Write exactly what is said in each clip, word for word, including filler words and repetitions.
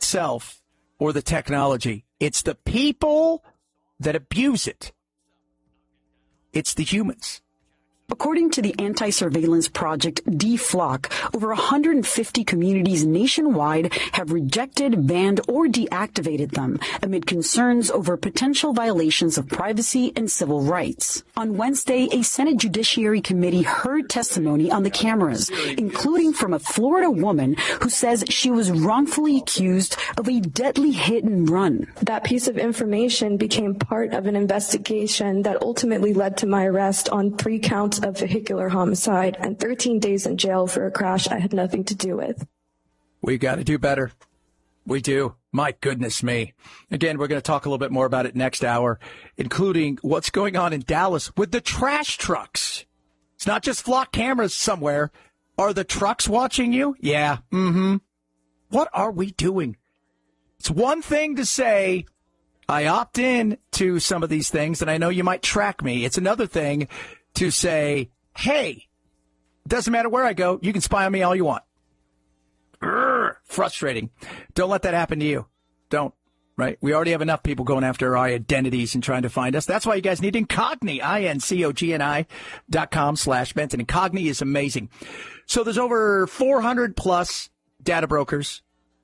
itself or the technology. It's the people that abuse it. It's the humans. According to the anti-surveillance project DFLOC, over one hundred fifty communities nationwide have rejected, banned, or deactivated them amid concerns over potential violations of privacy and civil rights. On Wednesday, a Senate Judiciary Committee heard testimony on the cameras, including from a Florida woman who says she was wrongfully accused of a deadly hit and run. That piece of information became part of an investigation that ultimately led to my arrest on three counts of vehicular homicide and thirteen days in jail for a crash I had nothing to do with. We got to do better. We do. My goodness me. Again, we're going to talk a little bit more about it next hour, including what's going on in Dallas with the trash trucks. It's not just flock cameras somewhere. Are the trucks watching you? Yeah. Mm-hmm. What are we doing? It's one thing to say, I opt in to some of these things, and I know you might track me. It's another thing to say, hey, doesn't matter where I go, you can spy on me all you want. Urgh, frustrating. Don't let that happen to you. Don't, right? We already have enough people going after our identities and trying to find us. That's why you guys need Incogni, I N C O G N I dot com slash Benson. Incogni is amazing. So there's over four hundred plus data brokers.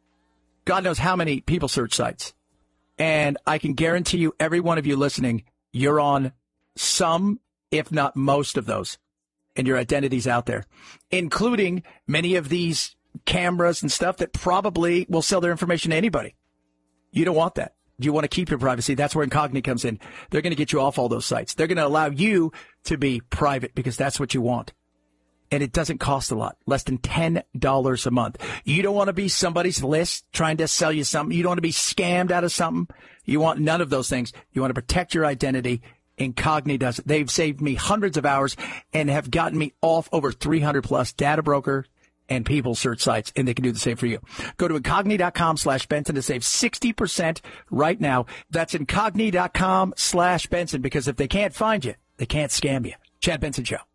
God knows how many people search sites. And I can guarantee you, every one of you listening, you're on some, if not most of those, and your identity's out there, including many of these cameras and stuff that probably will sell their information to anybody. You don't want that. You want to keep your privacy. That's where Incogni comes in. They're going to get you off all those sites. They're going to allow you to be private because that's what you want. And it doesn't cost a lot, less than ten dollars a month. You don't want to be somebody's list trying to sell you something. You don't want to be scammed out of something. You want none of those things. You want to protect your identity. Incogni does it. They've saved me hundreds of hours and have gotten me off over three hundred plus data broker and people search sites, and they can do the same for you. Go to Incogni dot com slash Benson to save sixty percent right now. That's Incogni dot com slash Benson, because if they can't find you, they can't scam you. Chad Benson Show.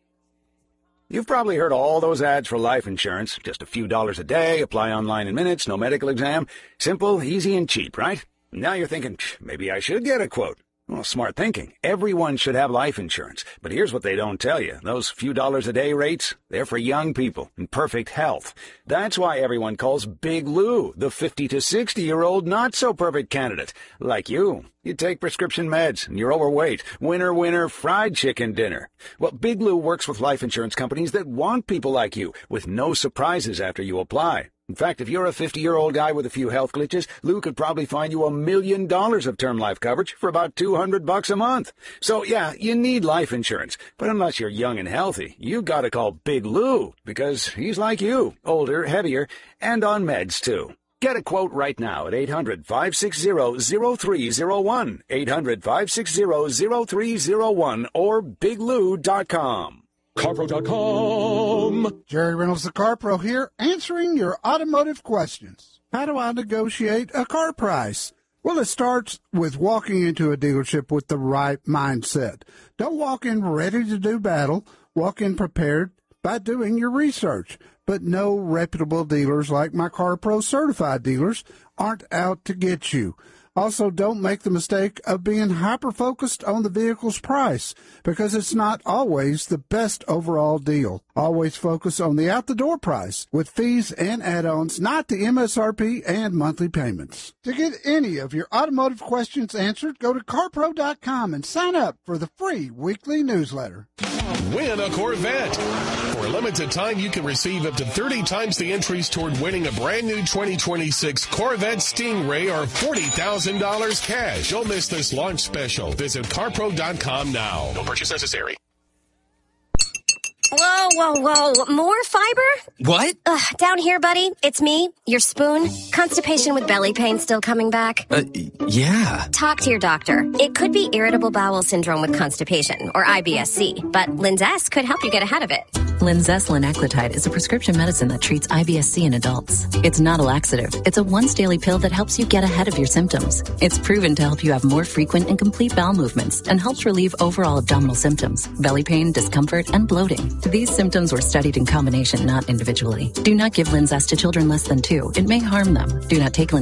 You've probably heard all those ads for life insurance. Just a few dollars a day, apply online in minutes, no medical exam. Simple, easy, and cheap, right? Now you're thinking, maybe I should get a quote. Well, smart thinking. Everyone should have life insurance. But here's what they don't tell you. Those few dollars a day rates, they're for young people in perfect health. That's why everyone calls Big Lou the fifty to sixty-year-old not-so-perfect candidate. Like you. You take prescription meds, and you're overweight. Winner, winner, fried chicken dinner. Well, Big Lou works with life insurance companies that want people like you, with no surprises after you apply. In fact, if you're a fifty-year-old guy with a few health glitches, Lou could probably find you a million dollars of term life coverage for about two hundred bucks a month. So, yeah, you need life insurance. But unless you're young and healthy, you gotta call Big Lou, because he's like you, older, heavier, and on meds, too. Get a quote right now at eight hundred, five six zero, zero three zero one, eight hundred, five six zero, zero three zero one, or big lou dot com. CarPro dot com. Jerry Reynolds, the CarPro here, answering your automotive questions. How do I negotiate a car price? Well, it starts with walking into a dealership with the right mindset. Don't walk in ready to do battle. Walk in prepared by doing your research. But no reputable dealers like my CarPro certified dealers aren't out to get you. Also, don't make the mistake of being hyper-focused on the vehicle's price, because it's not always the best overall deal. Always focus on the out-the-door price, with fees and add-ons, not the M S R P and monthly payments. To get any of your automotive questions answered, go to CarPro dot com and sign up for the free weekly newsletter. Win a Corvette. For a limited time, you can receive up to thirty times the entries toward winning a brand new twenty twenty-six Corvette Stingray or forty thousand dollars cash. Don't miss this launch special. Visit CarPro dot com now. No purchase necessary. Whoa, whoa, whoa. More fiber? What? Ugh, down here, buddy. It's me, your spoon. Constipation with belly pain still coming back? Uh, yeah. Talk to your doctor. It could be irritable bowel syndrome with constipation, or I B S C, but Linzess could help you get ahead of it. Linzess linaclotide is a prescription medicine that treats I B S C in adults. It's not a laxative. It's a once-daily pill that helps you get ahead of your symptoms. It's proven to help you have more frequent and complete bowel movements and helps relieve overall abdominal symptoms, belly pain, discomfort, and bloating. These symptoms were studied in combination, not individually. Do not give Linzess to children less than two. It may harm them. Do not take Linzess